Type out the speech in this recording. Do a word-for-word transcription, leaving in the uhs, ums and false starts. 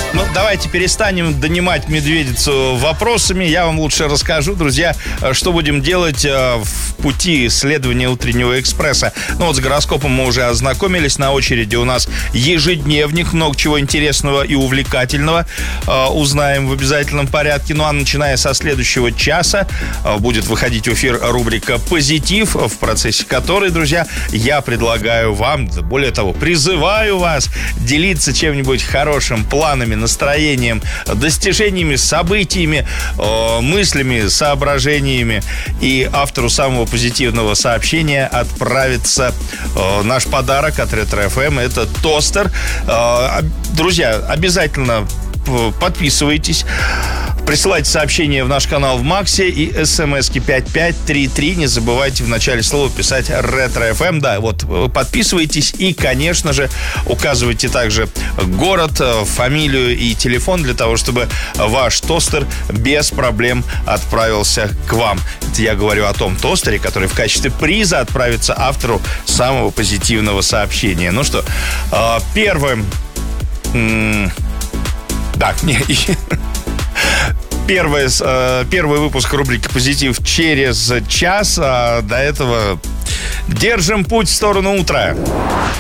Ну, давайте перестанем донимать медведицу вопросами. Я вам лучше расскажу, друзья, что будем делать в пути следования утреннего экспресса. Ну, вот с гороскопом мы уже ознакомились. На очереди у нас ежедневник. Много чего интересного и увлекательного узнаем в обязательном порядке. Ну, а начиная со следующего часа будет выходить в эфир рубрика «Позитив», в процессе которой, друзья, я предлагаю вам, более того, призываю вас делиться чем-нибудь хорошим, планами, настроением, достижениями, событиями, э, мыслями, соображениями. И автору самого позитивного сообщения отправится э, наш подарок от Ретро эф эм. Это тостер. Э, друзья, обязательно подписывайтесь. Присылайте сообщение в наш канал в Максе и смски пять пять три три. Не забывайте в начале слова писать Ретро эф эм. Да, вот, подписывайтесь и, конечно же, указывайте также город, фамилию и телефон для того, чтобы ваш тостер без проблем отправился к вам. Это я говорю о том тостере, который в качестве приза отправится автору самого позитивного сообщения. Ну что, первым... Да, не... Первый, первый выпуск рубрики «Позитив» через час. А до этого держим путь в сторону утра.